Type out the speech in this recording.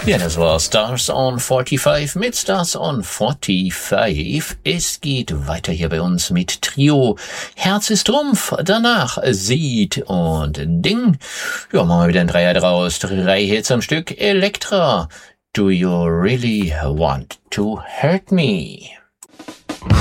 Ja, das war Stars on 45 mit Stars on 45. Es geht weiter hier bei uns mit Trio. Herz ist Trumpf, danach Seed und Ding. Ja, machen wir wieder ein Dreier draus. 3 Hits am Stück. Elektra. Do you really want to hurt me?